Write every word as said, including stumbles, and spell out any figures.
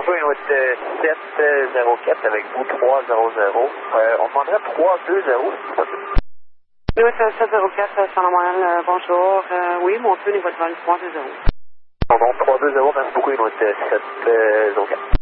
Bonjour, une autre sept zéro quatre avec vous trois zéro zéro. Euh, on demanderait trois deux zéro. Oui, sept zéro quatre, Charles Montréal, euh, bonjour. Euh, oui, mon feu niveau de vol trois deux zéro. Pardon, trois deux zéro, merci beaucoup, une autre sept zéro quatre.